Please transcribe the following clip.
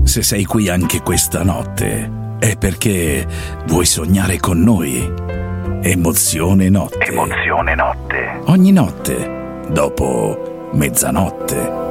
Se sei qui anche questa notte, è perché vuoi sognare con noi. Emozione Notte. Emozione Notte. Ogni notte, dopo mezzanotte.